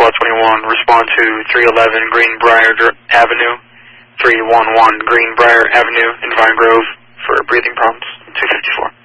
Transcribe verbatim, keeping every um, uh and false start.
Quad twenty-one, respond to three eleven Greenbrier Avenue, three one one Greenbrier Avenue in Vine Grove for breathing problems, two fifty-four.